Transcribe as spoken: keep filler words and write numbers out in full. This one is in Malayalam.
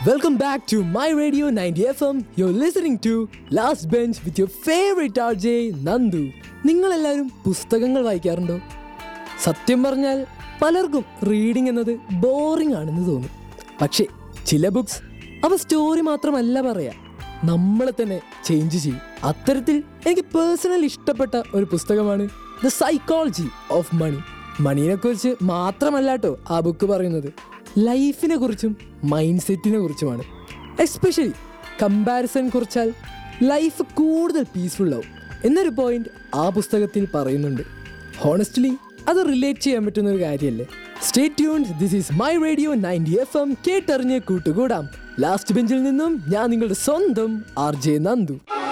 Welcome back to My Radio ninety F M. You're listening to Last Bench with your favorite R J Nandu. നിങ്ങളെല്ലാവരും പുസ്തകങ്ങൾ വായിക്കാറുണ്ടോ? സത്യം പറഞ്ഞാൽ പലർക്കും റീഡിംഗ് എന്നത് ബോറിംഗ് ആണെന്ന് തോന്നും. പക്ഷേ ചില ബുക്സ് അവ സ്റ്റോറി മാത്രമല്ല പറയാ, നമ്മളെ തന്നെ ചേഞ്ച് ചെയ്യും. അത്തരത്തിൽ എനിക്ക് പേഴ്സണലി ഇഷ്ടപ്പെട്ട ഒരു പുസ്തകമാണ് ദ സൈക്കോളജി ഓഫ് മണി. മണീനെ കുറിച്ച് മാത്രമല്ല കേട്ടോ ആ ബുക്ക് പറയുന്നത്, ലൈഫിനെ കുറിച്ചും മൈൻഡ് സെറ്റിനെ കുറിച്ചുമാണ്. എസ്പെഷ്യലി കമ്പാരിസൺ കുറിച്ചാൽ ലൈഫ് കൂടുതൽ പീസ്ഫുൾ ആവും എന്നൊരു പോയിന്റ് ആ പുസ്തകത്തിൽ പറയുന്നുണ്ട്. ഹോണസ്റ്റ്ലി അത് റിലേറ്റ് ചെയ്യാൻ പറ്റുന്ന ഒരു കാര്യമല്ലേ? Stay tuned, this is my radio ninety F M. കേട്ടറിഞ്ഞ് കൂട്ടുകൂടാം. ലാസ്റ്റ് ബെഞ്ചിൽ നിന്നും ഞാൻ നിങ്ങളുടെ സ്വന്തം ആർ ജെ നന്ദു.